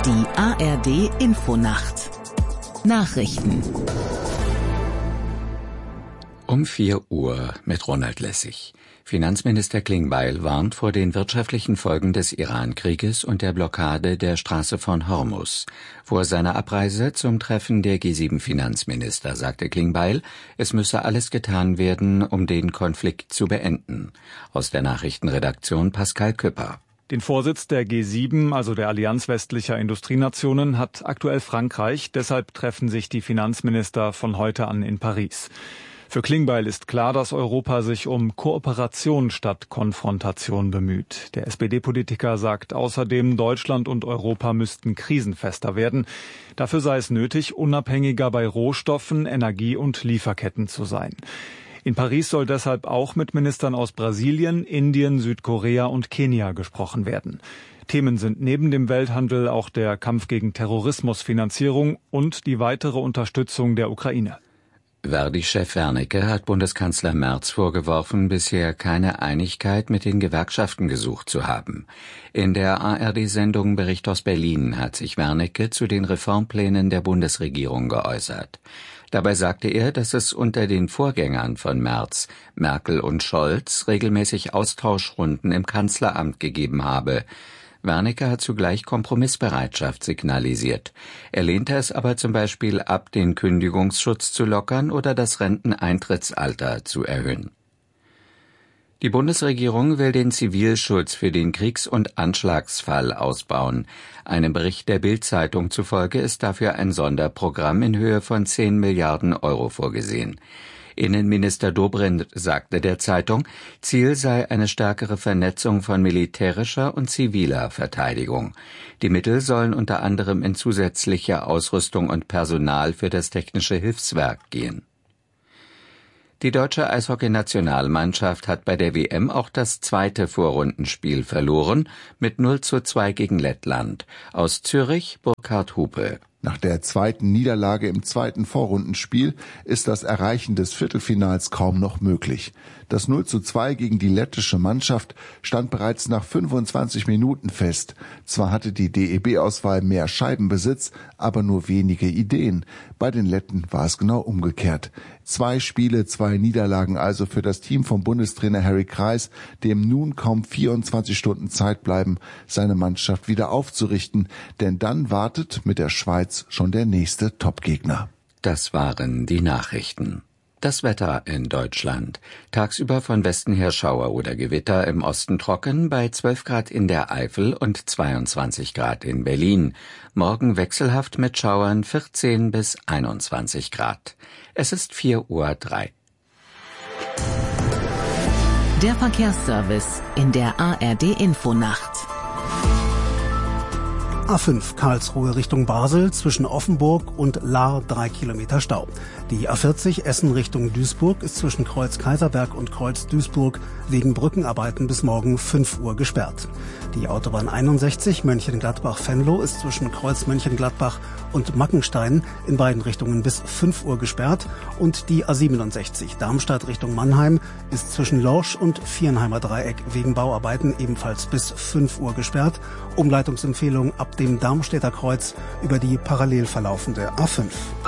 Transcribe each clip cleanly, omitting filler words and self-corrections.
Die ARD Infonacht. Nachrichten. Um 4 Uhr mit Ronald Lessig. Finanzminister Klingbeil warnt vor den wirtschaftlichen Folgen des Iran-Krieges und der Blockade der Straße von Hormuz. Vor seiner Abreise zum Treffen der G7-Finanzminister sagte Klingbeil, es müsse alles getan werden, um den Konflikt zu beenden. Aus der Nachrichtenredaktion Pascal Küpper. Den Vorsitz der G7, also der Allianz westlicher Industrienationen, hat aktuell Frankreich. Deshalb treffen sich die Finanzminister von heute an in Paris. Für Klingbeil ist klar, dass Europa sich um Kooperation statt Konfrontation bemüht. Der SPD-Politiker sagt außerdem, Deutschland und Europa müssten krisenfester werden. Dafür sei es nötig, unabhängiger bei Rohstoffen, Energie und Lieferketten zu sein. In Paris soll deshalb auch mit Ministern aus Brasilien, Indien, Südkorea und Kenia gesprochen werden. Themen sind neben dem Welthandel auch der Kampf gegen Terrorismusfinanzierung und die weitere Unterstützung der Ukraine. Verdi-Chef Wernicke hat Bundeskanzler Merz vorgeworfen, bisher keine Einigkeit mit den Gewerkschaften gesucht zu haben. In der ARD-Sendung Bericht aus Berlin hat sich Wernicke zu den Reformplänen der Bundesregierung geäußert. Dabei sagte er, dass es unter den Vorgängern von Merz, Merkel und Scholz, regelmäßig Austauschrunden im Kanzleramt gegeben habe. Wernicke hat zugleich Kompromissbereitschaft signalisiert. Er lehnte es aber zum Beispiel ab, den Kündigungsschutz zu lockern oder das Renteneintrittsalter zu erhöhen. Die Bundesregierung will den Zivilschutz für den Kriegs- und Anschlagsfall ausbauen. Einem Bericht der Bild-Zeitung zufolge ist dafür ein Sonderprogramm in Höhe von 10 Milliarden Euro vorgesehen. Innenminister Dobrindt sagte der Zeitung, Ziel sei eine stärkere Vernetzung von militärischer und ziviler Verteidigung. Die Mittel sollen unter anderem in zusätzliche Ausrüstung und Personal für das Technische Hilfswerk gehen. Die deutsche Eishockey-Nationalmannschaft hat bei der WM auch das zweite Vorrundenspiel verloren, mit 0:2 gegen Lettland. Aus Zürich, Burkhard Hupe. Nach der zweiten Niederlage im zweiten Vorrundenspiel ist das Erreichen des Viertelfinals kaum noch möglich. Das 0:2 gegen die lettische Mannschaft stand bereits nach 25 Minuten fest. Zwar hatte die DEB-Auswahl mehr Scheibenbesitz, aber nur wenige Ideen. Bei den Letten war es genau umgekehrt. 2 Spiele, 2 Niederlagen also für das Team von Bundestrainer Harry Kreis, dem nun kaum 24 Stunden Zeit bleiben, seine Mannschaft wieder aufzurichten. Denn dann wartet mit der Schweiz schon der nächste Topgegner. Das waren die Nachrichten. Das Wetter in Deutschland. Tagsüber von Westen her Schauer oder Gewitter, im Osten trocken, bei 12 Grad in der Eifel und 22 Grad in Berlin. Morgen wechselhaft mit Schauern 14 bis 21 Grad. Es ist 4:03 Uhr. Der Verkehrsservice in der ARD Infonacht. A5 Karlsruhe Richtung Basel, zwischen Offenburg und Lahr 3 Kilometer Stau. Die A40 Essen Richtung Duisburg ist zwischen Kreuz Kaiserberg und Kreuz Duisburg wegen Brückenarbeiten bis morgen 5 Uhr gesperrt. Die Autobahn 61 Mönchengladbach-Venlo ist zwischen Kreuz Mönchengladbach und Mackenstein in beiden Richtungen bis 5 Uhr gesperrt. Und die A67 Darmstadt Richtung Mannheim ist zwischen Lorsch und Viernheimer Dreieck wegen Bauarbeiten ebenfalls bis 5 Uhr gesperrt. Umleitungsempfehlung ab dem Darmstädter Kreuz über die parallel verlaufende A5.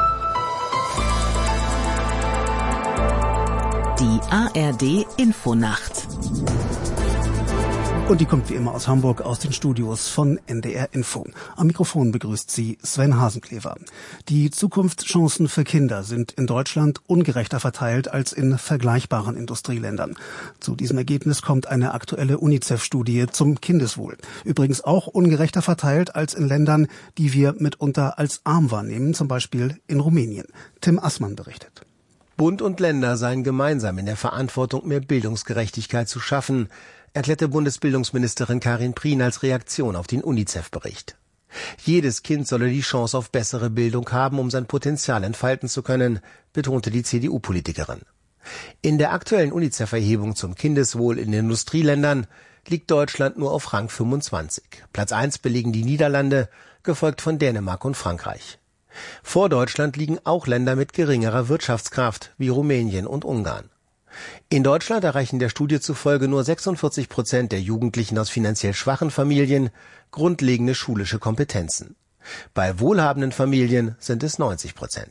Die ARD Infonacht. Und die kommt wie immer aus Hamburg, aus den Studios von NDR Info. Am Mikrofon begrüßt sie Sven Hasenklever. Die Zukunftschancen für Kinder sind in Deutschland ungerechter verteilt als in vergleichbaren Industrieländern. Zu diesem Ergebnis kommt eine aktuelle UNICEF-Studie zum Kindeswohl. Übrigens auch ungerechter verteilt als in Ländern, die wir mitunter als arm wahrnehmen, zum Beispiel in Rumänien. Tim Assmann berichtet. Bund und Länder seien gemeinsam in der Verantwortung, mehr Bildungsgerechtigkeit zu schaffen, erklärte Bundesbildungsministerin Karin Prien als Reaktion auf den UNICEF-Bericht. Jedes Kind solle die Chance auf bessere Bildung haben, um sein Potenzial entfalten zu können, betonte die CDU-Politikerin. In der aktuellen UNICEF-Erhebung zum Kindeswohl in den Industrieländern liegt Deutschland nur auf Rang 25. Platz 1 belegen die Niederlande, gefolgt von Dänemark und Frankreich. Vor Deutschland liegen auch Länder mit geringerer Wirtschaftskraft wie Rumänien und Ungarn. In Deutschland erreichen der Studie zufolge nur 46% der Jugendlichen aus finanziell schwachen Familien grundlegende schulische Kompetenzen. Bei wohlhabenden Familien sind es 90%.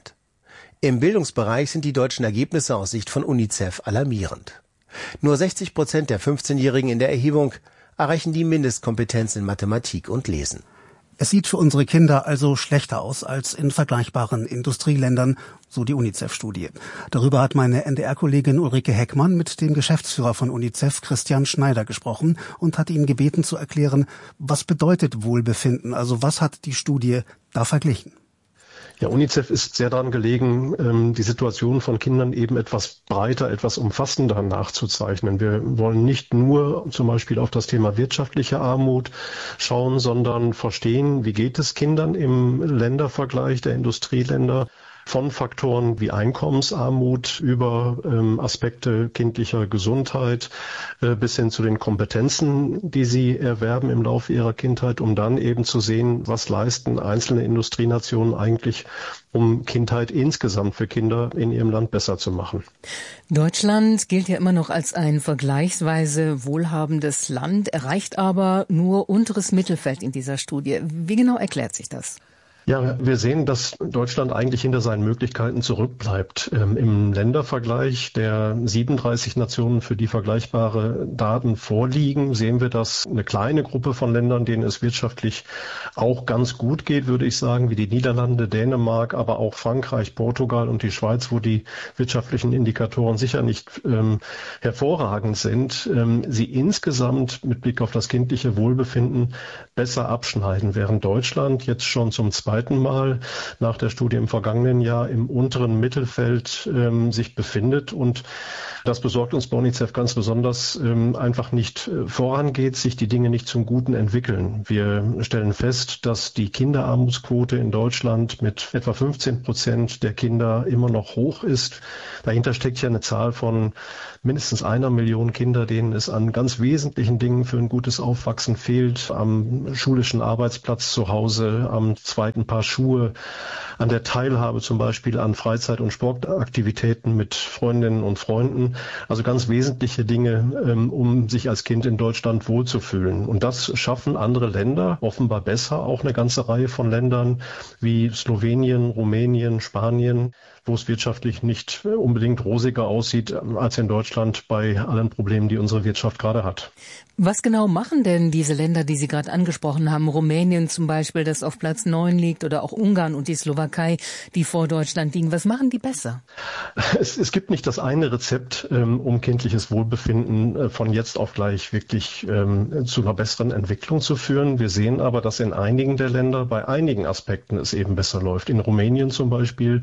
Im Bildungsbereich sind die deutschen Ergebnisse aus Sicht von UNICEF alarmierend. Nur 60% der 15-Jährigen in der Erhebung erreichen die Mindestkompetenz in Mathematik und Lesen. Es sieht für unsere Kinder also schlechter aus als in vergleichbaren Industrieländern, so die UNICEF-Studie. Darüber hat meine NDR-Kollegin Ulrike Heckmann mit dem Geschäftsführer von UNICEF, Christian Schneider, gesprochen und hat ihn gebeten zu erklären, was bedeutet Wohlbefinden, also was hat die Studie da verglichen. Ja, UNICEF ist sehr daran gelegen, die Situation von Kindern eben etwas breiter, etwas umfassender nachzuzeichnen. Wir wollen nicht nur zum Beispiel auf das Thema wirtschaftliche Armut schauen, sondern verstehen, wie geht es Kindern im Ländervergleich der Industrieländer, von Faktoren wie Einkommensarmut über Aspekte kindlicher Gesundheit bis hin zu den Kompetenzen, die sie erwerben im Laufe ihrer Kindheit, um dann eben zu sehen, was leisten einzelne Industrienationen eigentlich, um Kindheit insgesamt für Kinder in ihrem Land besser zu machen. Deutschland gilt ja immer noch als ein vergleichsweise wohlhabendes Land, erreicht aber nur unteres Mittelfeld in dieser Studie. Wie genau erklärt sich das? Ja, wir sehen, dass Deutschland eigentlich hinter seinen Möglichkeiten zurückbleibt. Im Ländervergleich der 37 Nationen, für die vergleichbare Daten vorliegen, sehen wir, dass eine kleine Gruppe von Ländern, denen es wirtschaftlich auch ganz gut geht, würde ich sagen, wie die Niederlande, Dänemark, aber auch Frankreich, Portugal und die Schweiz, wo die wirtschaftlichen Indikatoren sicher nicht hervorragend sind, sie insgesamt mit Blick auf das kindliche Wohlbefinden besser abschneiden, während Deutschland jetzt schon zum zweiten Mal nach der Studie im vergangenen Jahr im unteren Mittelfeld sich befindet. Und das besorgt uns bei UNICEF ganz besonders, einfach nicht vorangeht, sich die Dinge nicht zum Guten entwickeln. Wir stellen fest, dass die Kinderarmutsquote in Deutschland mit etwa 15% der Kinder immer noch hoch ist. Dahinter steckt ja eine Zahl von mindestens 1 Million Kinder, denen es an ganz wesentlichen Dingen für ein gutes Aufwachsen fehlt, am schulischen Arbeitsplatz zu Hause, am zweiten Paar Schuhe, an der Teilhabe zum Beispiel an Freizeit- und Sportaktivitäten mit Freundinnen und Freunden. Also ganz wesentliche Dinge, um sich als Kind in Deutschland wohlzufühlen. Und das schaffen andere Länder offenbar besser, auch eine ganze Reihe von Ländern wie Slowenien, Rumänien, Spanien, wo es wirtschaftlich nicht unbedingt rosiger aussieht als in Deutschland bei allen Problemen, die unsere Wirtschaft gerade hat. Was genau machen denn diese Länder, die Sie gerade angesprochen haben, Rumänien zum Beispiel, das auf Platz 9 liegt, oder auch Ungarn und die Slowakei, die vor Deutschland liegen? Was machen die besser? Es gibt nicht das eine Rezept, um kindliches Wohlbefinden von jetzt auf gleich wirklich zu einer besseren Entwicklung zu führen. Wir sehen aber, dass in einigen der Länder bei einigen Aspekten es eben besser läuft. In Rumänien zum Beispiel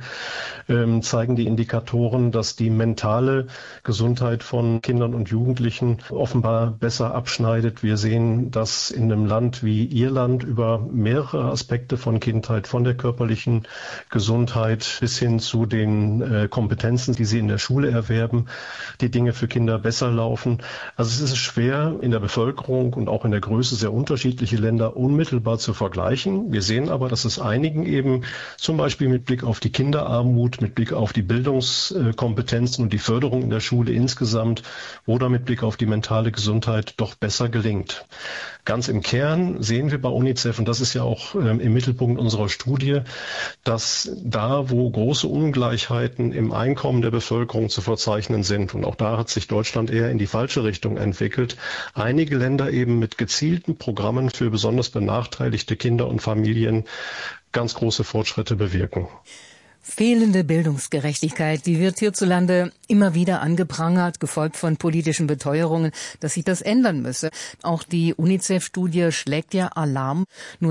zeigen die Indikatoren, dass die mentale Gesundheit von Kindern und Jugendlichen offenbar besser abschneidet. Wir sehen, dass in einem Land wie Irland über mehrere Aspekte von Kindheit, von der körperlichen Gesundheit bis hin zu den Kompetenzen, die sie in der Schule erwerben, die Dinge für Kinder besser laufen. Also es ist schwer in der Bevölkerung und auch in der Größe sehr unterschiedliche Länder unmittelbar zu vergleichen. Wir sehen aber, dass es einigen eben zum Beispiel mit Blick auf die Kinderarmut, mit Blick auf die Bildungskompetenzen und die Förderung in der Schule insgesamt oder mit Blick auf die mentale Gesundheit doch besser gelingt. Ganz im Kern sehen wir bei UNICEF, und das ist ja auch im Mittelpunkt unserer Studie, dass da, wo große Ungleichheiten im Einkommen der Bevölkerung zu verzeichnen sind, und auch da hat sich Deutschland eher in die falsche Richtung entwickelt, einige Länder eben mit gezielten Programmen für besonders benachteiligte Kinder und Familien ganz große Fortschritte bewirken. Fehlende Bildungsgerechtigkeit, die wird hierzulande immer wieder angeprangert, gefolgt von politischen Beteuerungen, dass sich das ändern müsse. Auch die UNICEF-Studie schlägt ja Alarm. Nur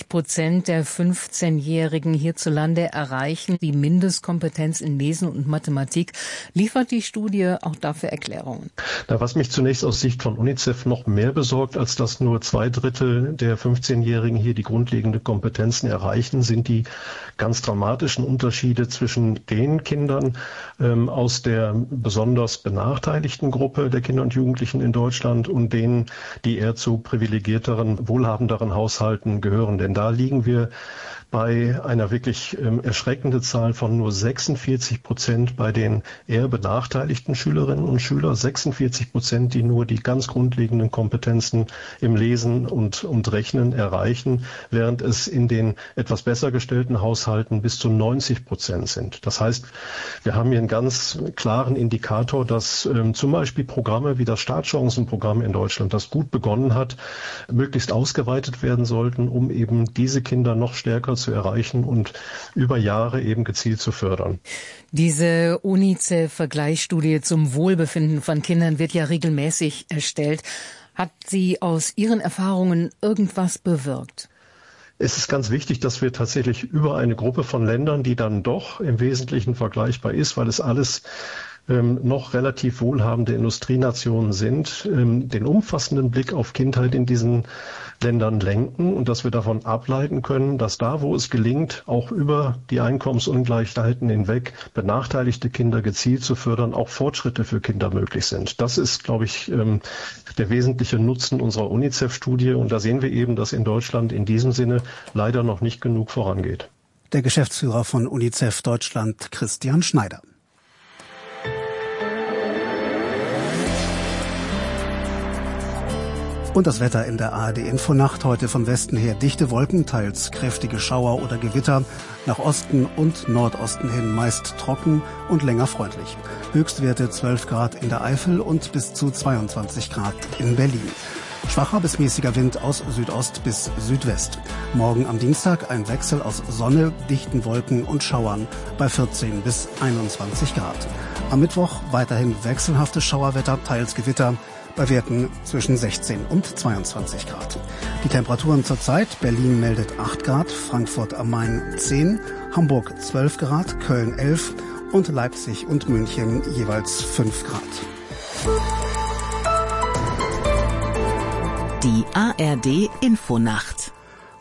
60% der 15-Jährigen hierzulande erreichen die Mindestkompetenz in Lesen und Mathematik. Liefert die Studie auch dafür Erklärungen? Was mich zunächst aus Sicht von UNICEF noch mehr besorgt, als dass nur 2/3 der 15-Jährigen hier die grundlegenden Kompetenzen erreichen, sind die ganz dramatischen Unterschiede zwischen den Kindern aus der besonders benachteiligten Gruppe der Kinder und Jugendlichen in Deutschland und denen, die eher zu privilegierteren, wohlhabenderen Haushalten gehören. Denn da liegen wir bei einer wirklich erschreckenden Zahl von nur 46% bei den eher benachteiligten Schülerinnen und Schülern, 46%, die nur die ganz grundlegenden Kompetenzen im Lesen und Rechnen erreichen, während es in den etwas besser gestellten Haushalten bis zu 90% sind. Das heißt, wir haben hier einen ganz klaren Indikator, dass zum Beispiel Programme wie das Startchancenprogramm in Deutschland, das gut begonnen hat, möglichst ausgeweitet werden sollten, um eben diese Kinder noch stärker zu erreichen und über Jahre eben gezielt zu fördern. Diese UNICEF-Vergleichsstudie zum Wohlbefinden von Kindern wird ja regelmäßig erstellt. Hat sie aus Ihren Erfahrungen irgendwas bewirkt? Es ist ganz wichtig, dass wir tatsächlich über eine Gruppe von Ländern, die dann doch im Wesentlichen vergleichbar ist, weil es alles noch relativ wohlhabende Industrienationen sind, den umfassenden Blick auf Kindheit in diesen Ländern lenken und dass wir davon ableiten können, dass da, wo es gelingt, auch über die Einkommensungleichheiten hinweg benachteiligte Kinder gezielt zu fördern, auch Fortschritte für Kinder möglich sind. Das ist, glaube ich, der wesentliche Nutzen unserer UNICEF-Studie und da sehen wir eben, dass in Deutschland in diesem Sinne leider noch nicht genug vorangeht. Der Geschäftsführer von UNICEF Deutschland, Christian Schneider. Und das Wetter in der ARD-Infonacht. Heute vom Westen her dichte Wolken, teils kräftige Schauer oder Gewitter. Nach Osten und Nordosten hin meist trocken und länger freundlich. Höchstwerte 12 Grad in der Eifel und bis zu 22 Grad in Berlin. Schwacher bis mäßiger Wind aus Südost bis Südwest. Morgen am Dienstag ein Wechsel aus Sonne, dichten Wolken und Schauern bei 14 bis 21 Grad. Am Mittwoch weiterhin wechselhaftes Schauerwetter, teils Gewitter. Bei Werten zwischen 16 und 22 Grad. Die Temperaturen zurzeit: Berlin meldet 8 Grad, Frankfurt am Main 10, Hamburg 12 Grad, Köln 11 und Leipzig und München jeweils 5 Grad. Die ARD Infonacht.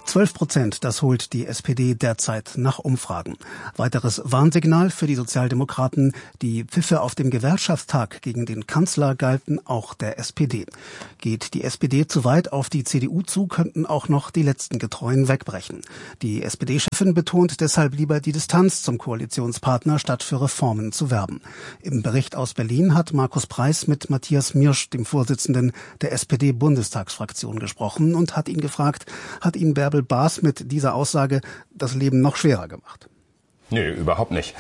12%, das holt die SPD derzeit nach Umfragen. Weiteres Warnsignal für die Sozialdemokraten: Die Pfiffe auf dem Gewerkschaftstag gegen den Kanzler galten auch der SPD. Geht die SPD zu weit auf die CDU zu, könnten auch noch die letzten Getreuen wegbrechen. Die SPD-Chefin betont deshalb lieber die Distanz zum Koalitionspartner, statt für Reformen zu werben. Im Bericht aus Berlin hat Markus Preis mit Matthias Mirsch, dem Vorsitzenden der SPD-Bundestagsfraktion, gesprochen und hat ihn gefragt, hat ihn Bärbel Baas mit dieser Aussage das Leben noch schwerer gemacht? Nö, überhaupt nicht.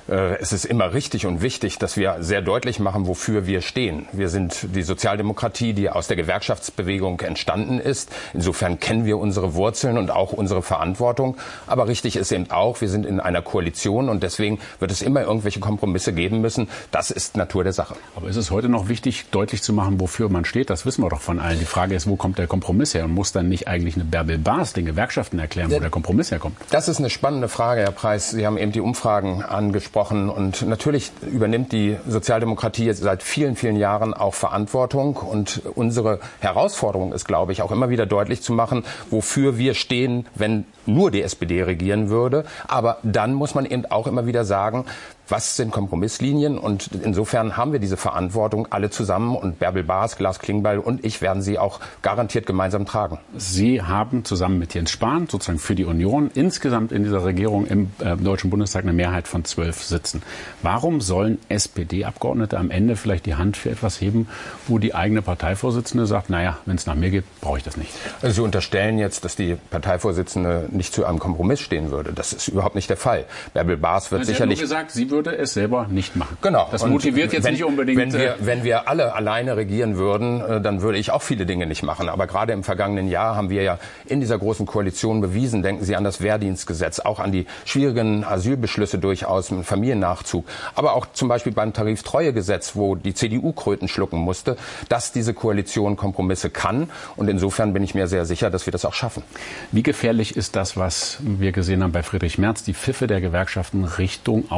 Es ist immer richtig und wichtig, dass wir sehr deutlich machen, wofür wir stehen. Wir sind die Sozialdemokratie, die aus der Gewerkschaftsbewegung entstanden ist. Insofern kennen wir unsere Wurzeln und auch unsere Verantwortung. Aber richtig ist eben auch, wir sind in einer Koalition und deswegen wird es immer irgendwelche Kompromisse geben müssen. Das ist Natur der Sache. Aber ist es heute noch wichtig, deutlich zu machen, wofür man steht? Das wissen wir doch von allen. Die Frage ist, wo kommt der Kompromiss her? Und muss dann nicht eigentlich eine Bärbel Baas den Gewerkschaften erklären, wo der Kompromiss herkommt? Das ist eine spannende Frage, Herr Preis. Sie haben eben die Umfragen angesprochen. Und natürlich übernimmt die Sozialdemokratie jetzt seit vielen, vielen Jahren auch Verantwortung. Und unsere Herausforderung ist, glaube ich, auch immer wieder deutlich zu machen, wofür wir stehen, wenn nur die SPD regieren würde. Aber dann muss man eben auch immer wieder sagen, was sind Kompromisslinien? Und insofern haben wir diese Verantwortung alle zusammen. Und Bärbel Baas, Lars Klingbeil und ich werden sie auch garantiert gemeinsam tragen. Sie haben zusammen mit Jens Spahn, sozusagen für die Union, insgesamt in dieser Regierung im Deutschen Bundestag eine Mehrheit von 12 Sitzen. Warum sollen SPD-Abgeordnete am Ende vielleicht die Hand für etwas heben, wo die eigene Parteivorsitzende sagt, naja, wenn es nach mir geht, brauche ich das nicht? Also Sie unterstellen jetzt, dass die Parteivorsitzende nicht zu einem Kompromiss stehen würde. Das ist überhaupt nicht der Fall. Bärbel Baas wird sicherlich... Sie haben nur gesagt, sie würde es selber nicht machen. Genau. Das motiviert jetzt nicht unbedingt... Wenn wir alle alleine regieren würden, dann würde ich auch viele Dinge nicht machen. Aber gerade im vergangenen Jahr haben wir ja in dieser großen Koalition bewiesen, denken Sie an das Wehrdienstgesetz, auch an die schwierigen Asylbeschlüsse durchaus im Familiennachzug, aber auch zum Beispiel beim Tariftreuegesetz, wo die CDU Kröten schlucken musste, dass diese Koalition Kompromisse kann. Und insofern bin ich mir sehr sicher, dass wir das auch schaffen. Wie gefährlich ist das, was wir gesehen haben bei Friedrich Merz, die Pfiffe der Gewerkschaften Richtung auch SPD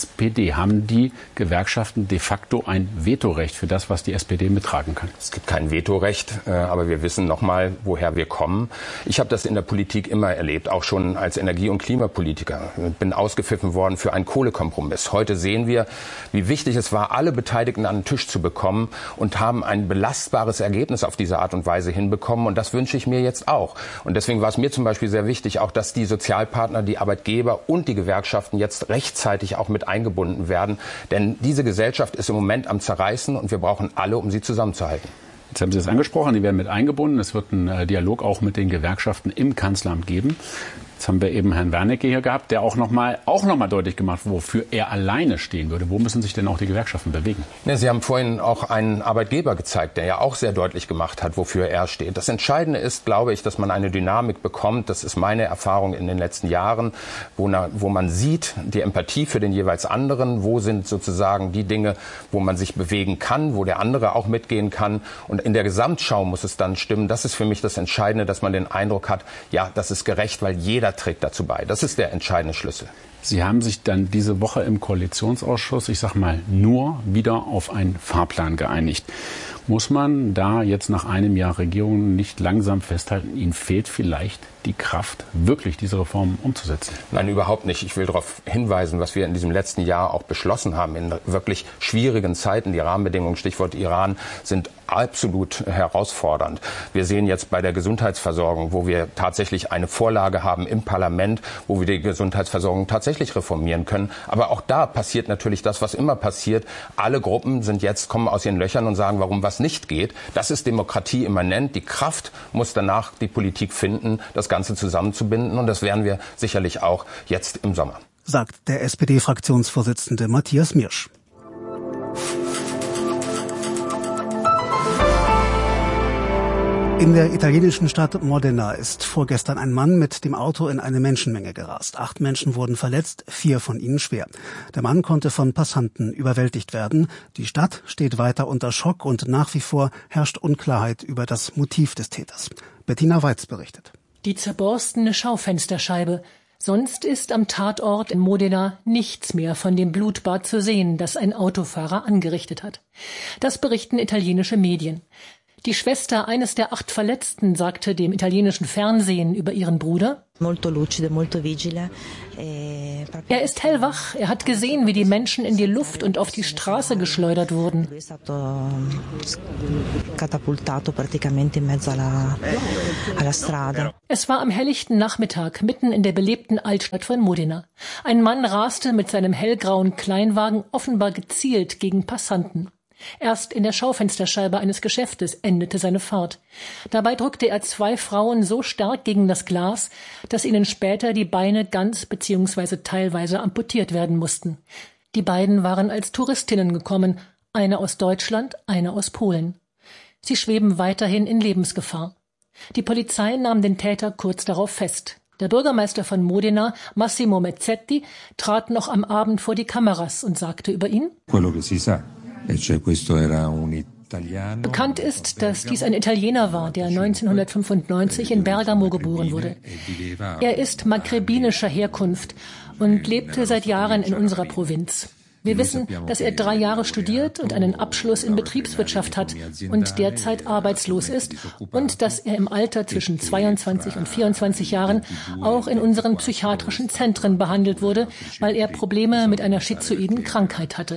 SPD. Haben die Gewerkschaften de facto ein Vetorecht für das, was die SPD mittragen kann? Es gibt kein Vetorecht, aber wir wissen nochmal, woher wir kommen. Ich habe das in der Politik immer erlebt, auch schon als Energie- und Klimapolitiker. Ich bin ausgepfiffen worden für einen Kohlekompromiss. Heute sehen wir, wie wichtig es war, alle Beteiligten an den Tisch zu bekommen und haben ein belastbares Ergebnis auf diese Art und Weise hinbekommen. Und das wünsche ich mir jetzt auch. Und deswegen war es mir zum Beispiel sehr wichtig, auch dass die Sozialpartner, die Arbeitgeber und die Gewerkschaften jetzt rechtzeitig auch mit eingebunden werden. Denn diese Gesellschaft ist im Moment am Zerreißen und wir brauchen alle, um sie zusammenzuhalten. Jetzt haben Sie das angesprochen, die werden mit eingebunden. Es wird einen Dialog auch mit den Gewerkschaften im Kanzleramt geben. Jetzt haben wir eben Herrn Wernicke hier gehabt, der auch noch mal deutlich gemacht, wofür er alleine stehen würde. Wo müssen sich denn auch die Gewerkschaften bewegen? Ja, Sie haben vorhin auch einen Arbeitgeber gezeigt, der ja auch sehr deutlich gemacht hat, wofür er steht. Das Entscheidende ist, glaube ich, dass man eine Dynamik bekommt. Das ist meine Erfahrung in den letzten Jahren, wo man sieht, die Empathie für den jeweils anderen. Wo sind sozusagen die Dinge, wo man sich bewegen kann, wo der andere auch mitgehen kann. Und in der Gesamtschau muss es dann stimmen. Das ist für mich das Entscheidende, dass man den Eindruck hat, ja, das ist gerecht, weil jeder trägt dazu bei. Das ist der entscheidende Schlüssel. Sie haben sich dann diese Woche im Koalitionsausschuss, ich sag mal, nur wieder auf einen Fahrplan geeinigt. Muss man da jetzt nach einem Jahr Regierung nicht langsam festhalten, Ihnen fehlt vielleicht die Kraft, wirklich diese Reformen umzusetzen? Nein, überhaupt nicht. Ich will darauf hinweisen, was wir in diesem letzten Jahr auch beschlossen haben. In wirklich schwierigen Zeiten, die Rahmenbedingungen, Stichwort Iran, sind absolut herausfordernd. Wir sehen jetzt bei der Gesundheitsversorgung, wo wir tatsächlich eine Vorlage haben im Parlament, wo wir die Gesundheitsversorgung tatsächlich reformieren können. Aber auch da passiert natürlich das, was immer passiert. Alle Gruppen kommen aus ihren Löchern und sagen, warum was nicht geht. Das ist Demokratie immanent. Die Kraft muss danach die Politik finden, das Ganze zusammenzubinden. Und das werden wir sicherlich auch jetzt im Sommer. Sagt der SPD-Fraktionsvorsitzende Matthias Miersch. In der italienischen Stadt Modena ist vorgestern ein Mann mit dem Auto in eine Menschenmenge gerast. 8 Menschen wurden verletzt, 4 von ihnen schwer. Der Mann konnte von Passanten überwältigt werden. Die Stadt steht weiter unter Schock und nach wie vor herrscht Unklarheit über das Motiv des Täters. Bettina Weiz berichtet. Die zerborstene Schaufensterscheibe. Sonst ist am Tatort in Modena nichts mehr von dem Blutbad zu sehen, das ein Autofahrer angerichtet hat. Das berichten italienische Medien. Die Schwester eines der 8 Verletzten sagte dem italienischen Fernsehen über ihren Bruder: Er ist hellwach, er hat gesehen, wie die Menschen in die Luft und auf die Straße geschleudert wurden. Es war am helllichten Nachmittag, mitten in der belebten Altstadt von Modena. Ein Mann raste mit seinem hellgrauen Kleinwagen offenbar gezielt gegen Passanten. Erst in der Schaufensterscheibe eines Geschäftes endete seine Fahrt. Dabei drückte er 2 Frauen so stark gegen das Glas, dass ihnen später die Beine ganz bzw. teilweise amputiert werden mussten. Die beiden waren als Touristinnen gekommen, eine aus Deutschland, eine aus Polen. Sie schweben weiterhin in Lebensgefahr. Die Polizei nahm den Täter kurz darauf fest. Der Bürgermeister von Modena, Massimo Mezzetti, trat noch am Abend vor die Kameras und sagte über ihn: Bekannt ist, dass dies ein Italiener war, der 1995 in Bergamo geboren wurde. Er ist maghrebinischer Herkunft und lebte seit Jahren in unserer Provinz. Wir wissen, dass er 3 Jahre studiert und einen Abschluss in Betriebswirtschaft hat und derzeit arbeitslos ist und dass er im Alter zwischen 22 und 24 Jahren auch in unseren psychiatrischen Zentren behandelt wurde, weil er Probleme mit einer schizoiden Krankheit hatte.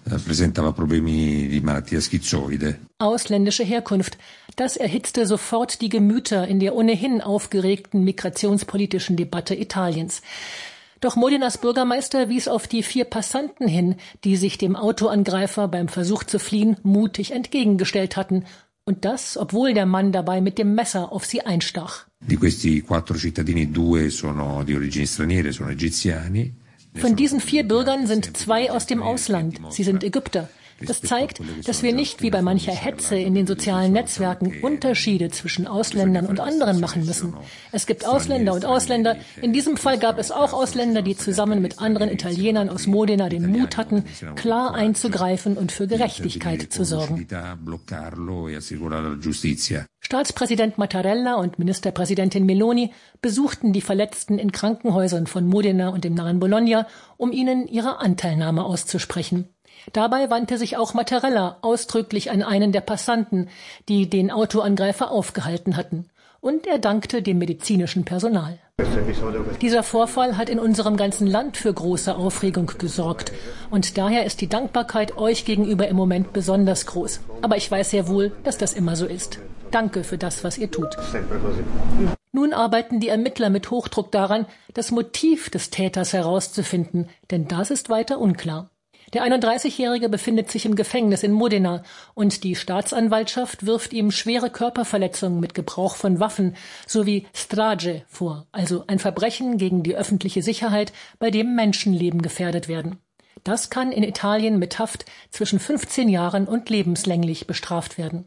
Ausländische Herkunft. Das erhitzte sofort die Gemüter in der ohnehin aufgeregten migrationspolitischen Debatte Italiens. Doch Modenas Bürgermeister wies auf die 4 Passanten hin, die sich dem Autoangreifer beim Versuch zu fliehen mutig entgegengestellt hatten. Und das, obwohl der Mann dabei mit dem Messer auf sie einstach. Von diesen 4 Bürgern sind 2 aus dem Ausland. Sie sind Ägypter. Das zeigt, dass wir nicht wie bei mancher Hetze in den sozialen Netzwerken Unterschiede zwischen Ausländern und anderen machen müssen. Es gibt Ausländer und Ausländer. In diesem Fall gab es auch Ausländer, die zusammen mit anderen Italienern aus Modena den Mut hatten, klar einzugreifen und für Gerechtigkeit zu sorgen. Staatspräsident Mattarella und Ministerpräsidentin Meloni besuchten die Verletzten in Krankenhäusern von Modena und dem nahen Bologna, um ihnen ihre Anteilnahme auszusprechen. Dabei wandte sich auch Mattarella ausdrücklich an einen der Passanten, die den Autoangreifer aufgehalten hatten. Und er dankte dem medizinischen Personal. Dieser Vorfall hat in unserem ganzen Land für große Aufregung gesorgt. Und daher ist die Dankbarkeit euch gegenüber im Moment besonders groß. Aber ich weiß sehr wohl, dass das immer so ist. Danke für das, was ihr tut. Nun arbeiten die Ermittler mit Hochdruck daran, das Motiv des Täters herauszufinden, denn das ist weiter unklar. Der 31-Jährige befindet sich im Gefängnis in Modena und die Staatsanwaltschaft wirft ihm schwere Körperverletzungen mit Gebrauch von Waffen sowie Strage vor, also ein Verbrechen gegen die öffentliche Sicherheit, bei dem Menschenleben gefährdet werden. Das kann in Italien mit Haft zwischen 15 Jahren und lebenslänglich bestraft werden.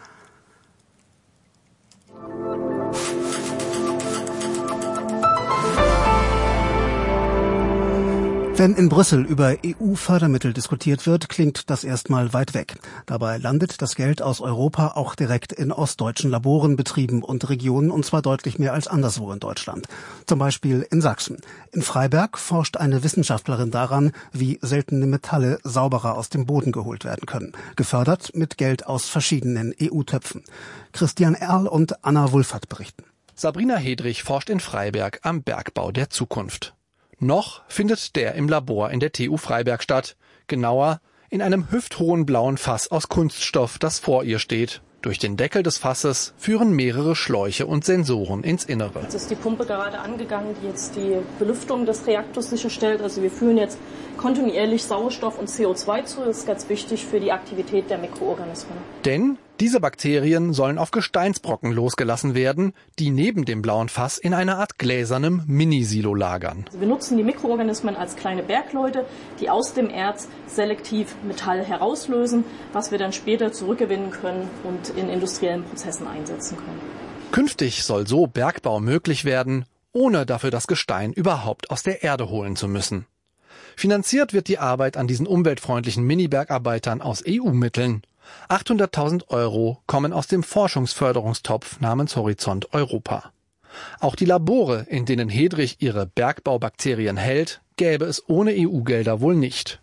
Wenn in Brüssel über EU-Fördermittel diskutiert wird, klingt das erstmal weit weg. Dabei landet das Geld aus Europa auch direkt in ostdeutschen Laboren, Betrieben und Regionen, und zwar deutlich mehr als anderswo in Deutschland. Zum Beispiel in Sachsen. In Freiberg forscht eine Wissenschaftlerin daran, wie seltene Metalle sauberer aus dem Boden geholt werden können. Gefördert mit Geld aus verschiedenen EU-Töpfen. Christian Erl und Anna Wulffert berichten. Sabrina Hedrich forscht in Freiberg am Bergbau der Zukunft. Noch findet der im Labor in der TU Freiberg statt. Genauer, in einem hüfthohen blauen Fass aus Kunststoff, das vor ihr steht. Durch den Deckel des Fasses führen mehrere Schläuche und Sensoren ins Innere. Jetzt ist die Pumpe gerade angegangen, die jetzt die Belüftung des Reaktors sicherstellt. Also wir führen jetzt kontinuierlich Sauerstoff und CO2 zu. Das ist ganz wichtig für die Aktivität der Mikroorganismen. Denn diese Bakterien sollen auf Gesteinsbrocken losgelassen werden, die neben dem blauen Fass in einer Art gläsernem Minisilo lagern. Wir nutzen die Mikroorganismen als kleine Bergleute, die aus dem Erz selektiv Metall herauslösen, was wir dann später zurückgewinnen können und in industriellen Prozessen einsetzen können. Künftig soll so Bergbau möglich werden, ohne dafür das Gestein überhaupt aus der Erde holen zu müssen. Finanziert wird die Arbeit an diesen umweltfreundlichen Mini-Bergarbeitern aus EU-Mitteln. 800.000 € kommen aus dem Forschungsförderungstopf namens Horizont Europa. Auch die Labore, in denen Hedrich ihre Bergbaubakterien hält, gäbe es ohne EU-Gelder wohl nicht.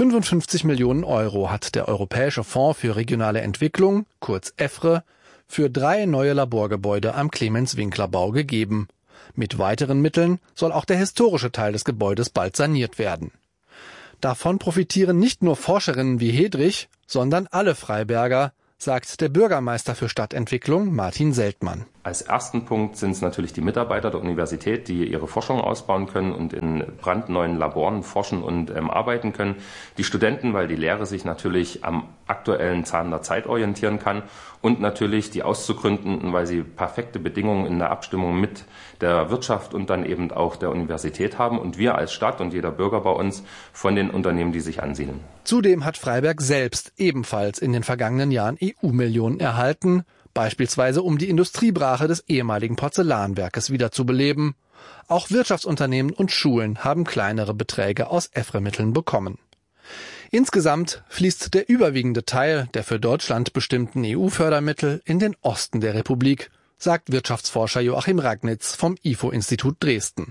55 Millionen € hat der Europäische Fonds für regionale Entwicklung, kurz EFRE, für 3 neue Laborgebäude am Clemens-Winkler-Bau gegeben. Mit weiteren Mitteln soll auch der historische Teil des Gebäudes bald saniert werden. Davon profitieren nicht nur Forscherinnen wie Hedrich, sondern alle Freiberger, sagt der Bürgermeister für Stadtentwicklung Martin Seltmann. Als ersten Punkt sind es natürlich die Mitarbeiter der Universität, die ihre Forschung ausbauen können und in brandneuen Laboren forschen und arbeiten können. Die Studenten, weil die Lehre sich natürlich am aktuellen Zahn der Zeit orientieren kann. Und natürlich die Auszugründenden, weil sie perfekte Bedingungen in der Abstimmung mit der Wirtschaft und dann eben auch der Universität haben. Und wir als Stadt und jeder Bürger bei uns von den Unternehmen, die sich ansiedeln. Zudem hat Freiberg selbst ebenfalls in den vergangenen Jahren EU-Millionen erhalten, beispielsweise um die Industriebrache des ehemaligen Porzellanwerkes wiederzubeleben. Auch Wirtschaftsunternehmen und Schulen haben kleinere Beträge aus EFRE-Mitteln bekommen. Insgesamt fließt der überwiegende Teil der für Deutschland bestimmten EU-Fördermittel in den Osten der Republik, sagt Wirtschaftsforscher Joachim Ragnitz vom IFO-Institut Dresden.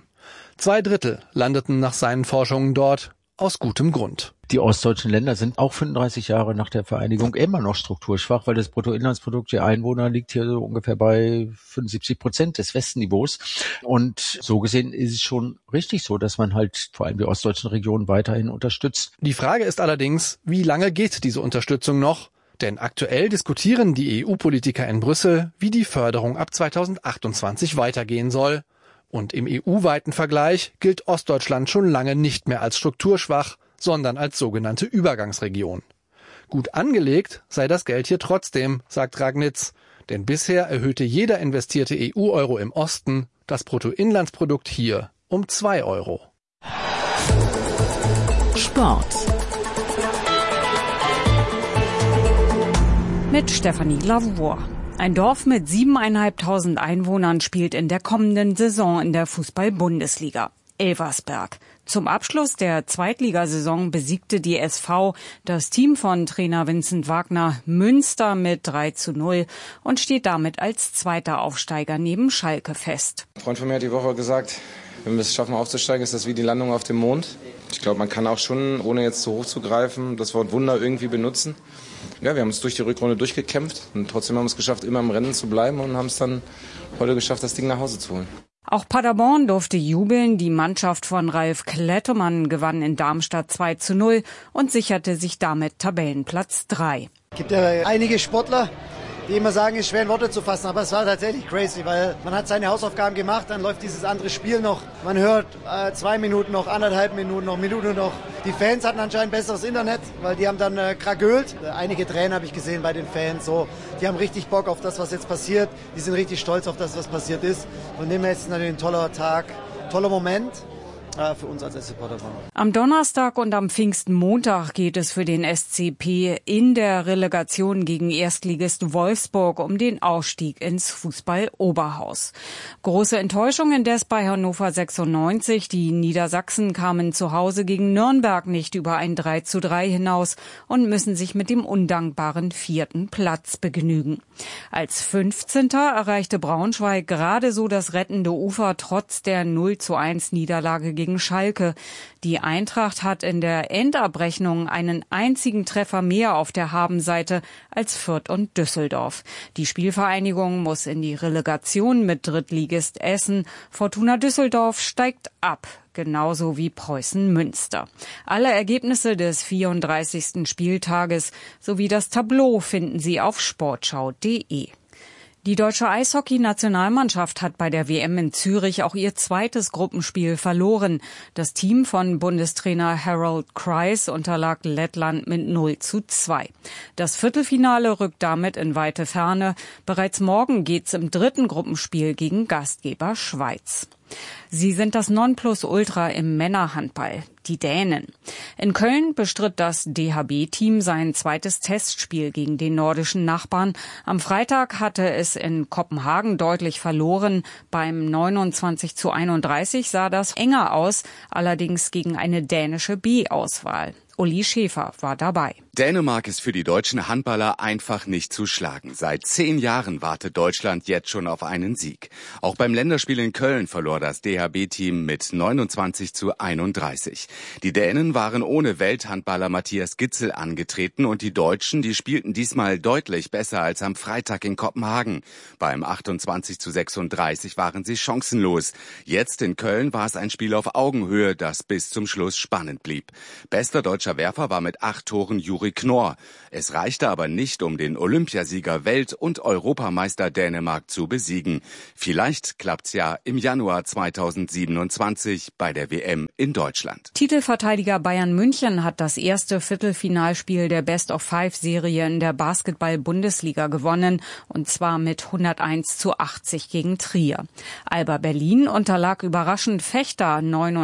2/3 landeten nach seinen Forschungen dort, aus gutem Grund. Die ostdeutschen Länder sind auch 35 Jahre nach der Vereinigung immer noch strukturschwach, weil das Bruttoinlandsprodukt der Einwohner liegt hier so ungefähr bei 75% des Westniveaus. Und so gesehen ist es schon richtig so, dass man halt vor allem die ostdeutschen Regionen weiterhin unterstützt. Die Frage ist allerdings, wie lange geht diese Unterstützung noch? Denn aktuell diskutieren die EU-Politiker in Brüssel, wie die Förderung ab 2028 weitergehen soll. Und im EU-weiten Vergleich gilt Ostdeutschland schon lange nicht mehr als strukturschwach, sondern als sogenannte Übergangsregion. Gut angelegt sei das Geld hier trotzdem, sagt Ragnitz, denn bisher erhöhte jeder investierte EU-Euro im Osten das Bruttoinlandsprodukt hier um 2 €. Sport. Mit Stefanie Lavour. Ein Dorf mit 7.500 Einwohnern spielt in der kommenden Saison in der Fußball-Bundesliga. Elversberg. Zum Abschluss der Zweitligasaison besiegte die SV das Team von Trainer Vincent Wagner Münster mit 3:0 und steht damit als zweiter Aufsteiger neben Schalke fest. Ein Freund von mir hat die Woche gesagt, wenn wir es schaffen aufzusteigen, ist das wie die Landung auf dem Mond. Ich glaube, man kann auch schon, ohne jetzt zu hoch zu greifen, das Wort Wunder irgendwie benutzen. Ja, wir haben es durch die Rückrunde durchgekämpft und trotzdem haben wir es geschafft, immer im Rennen zu bleiben und haben es dann heute geschafft, das Ding nach Hause zu holen. Auch Paderborn durfte jubeln. Die Mannschaft von Ralf Klettemann gewann in Darmstadt 2:0 und sicherte sich damit Tabellenplatz 3. Es gibt ja einige Sportler, die immer sagen, es ist schwer in Worte zu fassen, aber es war tatsächlich crazy, weil man hat seine Hausaufgaben gemacht, dann läuft dieses andere Spiel noch, man hört 2 Minuten noch, 1,5 Minuten noch, Minute noch. Die Fans hatten anscheinend besseres Internet, weil die haben dann kragölt. Einige Tränen habe ich gesehen bei den Fans, so, die haben richtig Bock auf das, was jetzt passiert, die sind richtig stolz auf das, was passiert ist. Von dem her ist es natürlich ein toller Tag, toller Moment. Für uns als SC Paderborn. Am Donnerstag und am Pfingstmontag geht es für den SCP in der Relegation gegen Erstligist Wolfsburg um den Aufstieg ins Fußball-Oberhaus. Große Enttäuschung indes bei Hannover 96. Die Niedersachsen kamen zu Hause gegen Nürnberg nicht über ein 3:3 hinaus und müssen sich mit dem undankbaren 4. Platz begnügen. Als 15. erreichte Braunschweig gerade so das rettende Ufer trotz der 0:1 Niederlage gegen Schalke. Die Eintracht hat in der Endabrechnung einen einzigen Treffer mehr auf der Habenseite als Fürth und Düsseldorf. Die Spielvereinigung muss in die Relegation mit Drittligist Essen. Fortuna Düsseldorf steigt ab, genauso wie Preußen Münster. Alle Ergebnisse des 34. Spieltages sowie das Tableau finden Sie auf sportschau.de. Die deutsche Eishockey-Nationalmannschaft hat bei der WM in Zürich auch ihr zweites Gruppenspiel verloren. Das Team von Bundestrainer Harold Kreis unterlag Lettland mit 0:2. Das Viertelfinale rückt damit in weite Ferne. Bereits morgen geht's im dritten Gruppenspiel gegen Gastgeber Schweiz. Sie sind das Nonplusultra im Männerhandball, die Dänen. In Köln bestritt das DHB-Team sein zweites Testspiel gegen den nordischen Nachbarn. Am Freitag hatte es in Kopenhagen deutlich verloren. Beim 29:31 sah das enger aus, allerdings gegen eine dänische B-Auswahl. Uli Schäfer war dabei. Dänemark ist für die deutschen Handballer einfach nicht zu schlagen. Seit 10 Jahren wartet Deutschland jetzt schon auf einen Sieg. Auch beim Länderspiel in Köln verlor das DHB-Team mit 29:31. Die Dänen waren ohne Welthandballer Mathias Gitzel angetreten und die Deutschen, die spielten diesmal deutlich besser als am Freitag in Kopenhagen. Beim 28:36 waren sie chancenlos. Jetzt in Köln war es ein Spiel auf Augenhöhe, das bis zum Schluss spannend blieb. Bester deutscher Werfer war mit 8 Toren Juri Knorr. Es reichte aber nicht, um den Olympiasieger, Welt- und Europameister Dänemark zu besiegen. Vielleicht klappt's ja im Januar 2027 bei der WM in Deutschland. Titelverteidiger Bayern München hat das erste Viertelfinalspiel der Best-of-5-Serie in der Basketball-Bundesliga gewonnen, und zwar mit 101:80 gegen Trier. Alba Berlin unterlag überraschend Vechta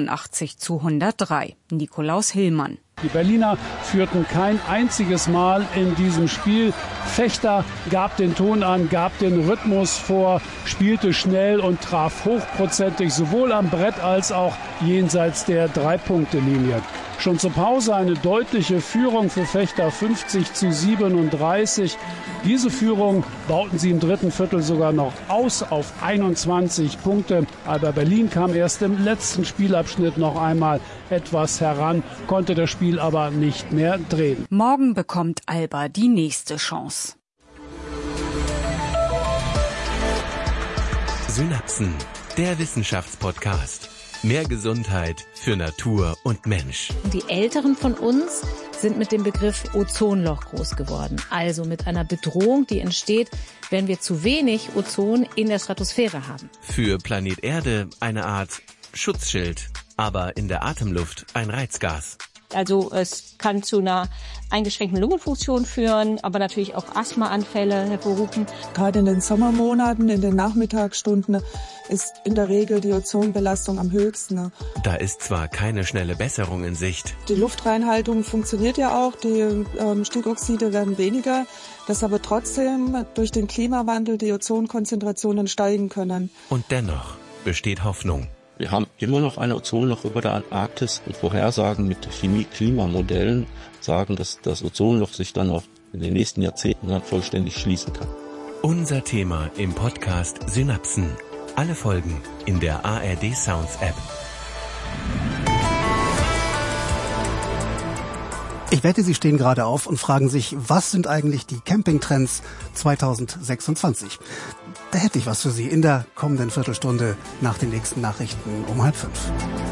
89:103. Nikolaus Hillmann. Die Berliner führten kein einziges Mal in diesem Spiel. Vechta gab den Ton an, gab den Rhythmus vor, spielte schnell und traf hochprozentig sowohl am Brett als auch jenseits der 3-Punkte-Linie. Schon zur Pause eine deutliche Führung für Vechta, 50:37. Diese Führung bauten sie im dritten Viertel sogar noch aus auf 21 Punkte. Alba Berlin kam erst im letzten Spielabschnitt noch einmal etwas heran, konnte das Spiel aber nicht mehr drehen. Morgen bekommt Alba die nächste Chance. Synapsen, der Wissenschaftspodcast. Mehr Gesundheit für Natur und Mensch. Die Älteren von uns sind mit dem Begriff Ozonloch groß geworden. Also mit einer Bedrohung, die entsteht, wenn wir zu wenig Ozon in der Stratosphäre haben. Für Planet Erde eine Art Schutzschild, aber in der Atemluft ein Reizgas. Also es kann zu einer eingeschränkten Lungenfunktion führen, aber natürlich auch Asthmaanfälle hervorrufen. Gerade in den Sommermonaten, in den Nachmittagsstunden ist in der Regel die Ozonbelastung am höchsten. Da ist zwar keine schnelle Besserung in Sicht. Die Luftreinhaltung funktioniert ja auch, die Stickoxide werden weniger, dass aber trotzdem durch den Klimawandel die Ozonkonzentrationen steigen können. Und dennoch besteht Hoffnung. Wir haben immer noch eine Ozonloch über der Antarktis und Vorhersagen mit Chemie-Klimamodellen sagen, dass das Ozonloch sich dann auch in den nächsten Jahrzehnten dann vollständig schließen kann. Unser Thema im Podcast Synapsen. Alle Folgen in der ARD Sounds App. Ich wette, Sie stehen gerade auf und fragen sich, was sind eigentlich die Campingtrends 2026? Da hätte ich was für Sie in der kommenden Viertelstunde nach den nächsten Nachrichten um 4:30.